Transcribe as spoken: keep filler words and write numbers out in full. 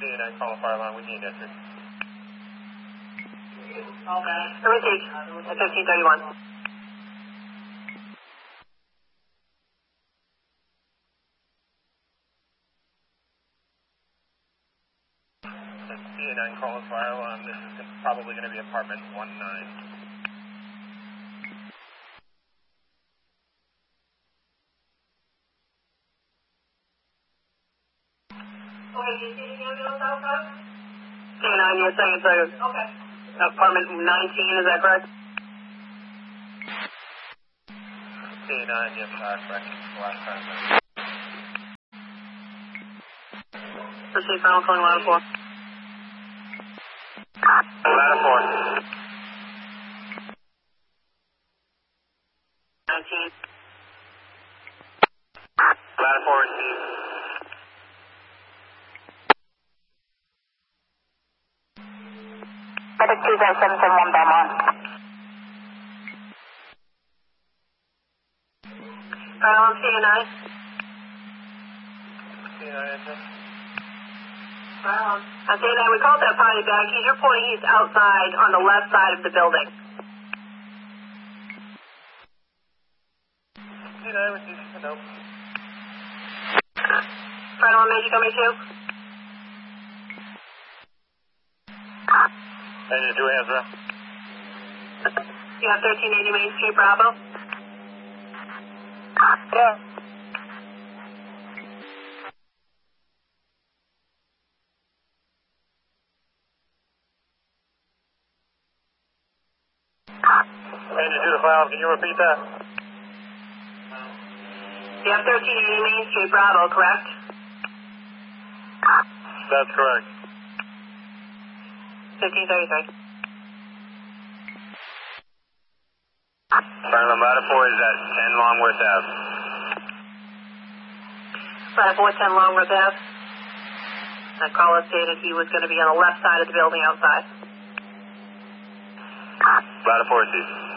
C nine, call fire alarm, we need entry. Received at fifteen thirty-one. C nine, call fire alarm, this is probably going to be apartment one nine. Okay, do you see the ambulance outside? C nine, you're saying it's a... Okay. Apartment nineteen, is that correct? C nine, yes, last correct. Last time. Proceed, final calling ladder four. Ladder four. nineteen. Ladder four received. Medic two seven seven one Belmont. Alright, on C nine. C nine, enter. Alright, on. On C nine, we called that party back. He's reporting he's outside on the left side of the building. C nine, received. No. Right on, Major, coming to. Engine two hands around. You have thirteen eighty Main Street, Bravo. Yeah. Engine two to cloud, can you repeat that? You have thirteen eighty Main Street, Bravo, correct? That's correct. fifteen thirty-three. Final ladder four is at ten Longworth Ave. Ladder four ten Longworth Ave. That caller stated he was going to be on the left side of the building outside. Ladder four received.